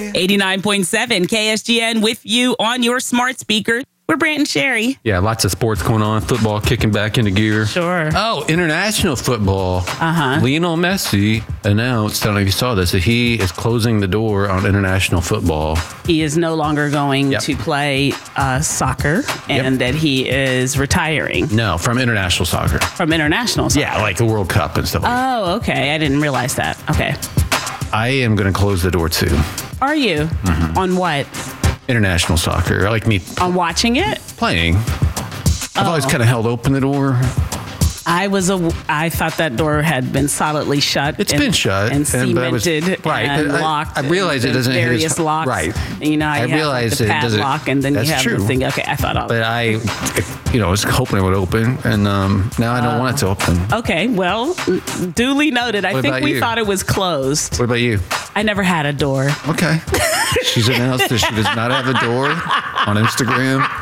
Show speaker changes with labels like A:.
A: 89.7 KSGN with you on your smart speaker. We're Brant and Sherry.
B: Yeah, lots of sports going on. Football kicking back into gear.
A: Sure.
B: Oh, international football. Lionel Messi announced, I don't know if you saw this, that he is closing the door on international football.
A: He is no longer going to play soccer and that he is retiring.
B: No, from international soccer.
A: From international soccer?
B: Yeah, like the World Cup and stuff like that.
A: Oh, okay. I didn't realize that. Okay.
B: I am going to close the door too.
A: Are you? On what?
B: International soccer. Like me
A: On watching it?
B: playing. I've always kind of held open the door.
A: I thought that door had been solidly shut.
B: It's been shut
A: and cemented
B: right.
A: and
B: But
A: locked.
B: I realize it doesn't.
A: Various locks.
B: Right.
A: And you know,
B: I
A: you
B: realize
A: have like the
B: it doesn't.
A: padlock, and then
B: that's
A: you have
B: true.
A: the thing. Okay, I thought all
B: But I was hoping it would open, and now I don't want it to open.
A: Okay, well, duly noted. I
B: What
A: think
B: about
A: we
B: you?
A: thought it was closed.
B: What about you?
A: I never had a door.
B: Okay. She's announced that she does not have a door on Instagram.